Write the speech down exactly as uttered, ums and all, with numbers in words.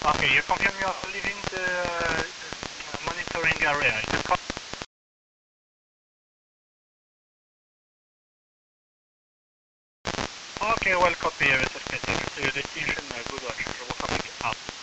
Okay, you confirm you are leaving the uh, monitoring area. Is it correct? Okay, well copy, Mister Petty. To your destination, uh, good watch. Je vous copie. Out.